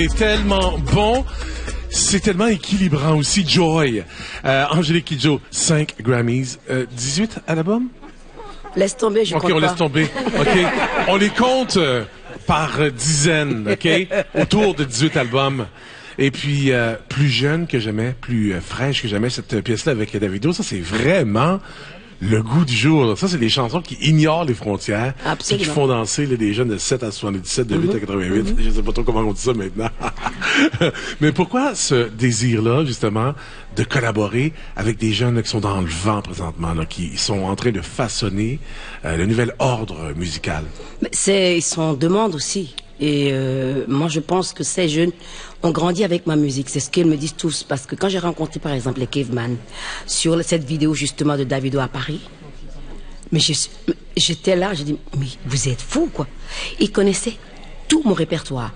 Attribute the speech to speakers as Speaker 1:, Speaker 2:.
Speaker 1: C'est tellement bon. C'est tellement équilibrant aussi. Joy. Angélique Kidjo, 5 Grammys. 18 à l'album?
Speaker 2: Laisse tomber, je compte
Speaker 1: OK, on
Speaker 2: pas.
Speaker 1: laisse tomber. OK. On les compte par dizaines, OK? Autour de 18 albums. Et puis, plus jeune que jamais, plus fraîche que jamais, cette pièce-là avec Davido, ça, c'est vraiment le goût du jour. Là. Ça, c'est des chansons qui ignorent les frontières.
Speaker 2: Absolument.
Speaker 1: Qui font danser là, des jeunes de 7 à 77, de 8 à 88. Je sais pas trop comment on dit ça maintenant. Mais pourquoi ce désir-là, justement, de collaborer avec des jeunes là, qui sont dans le vent présentement, là, qui sont en train de façonner le nouvel ordre musical?
Speaker 2: Mais ils sont en demande aussi. Et moi, je pense que ces jeunes ont grandi avec ma musique. C'est ce qu'ils me disent tous. Parce que quand j'ai rencontré, par exemple, les Caveman, sur cette vidéo, justement, de Davido à Paris, mais j'étais là, j'ai dit, mais vous êtes fous, quoi. Ils connaissaient tout mon répertoire.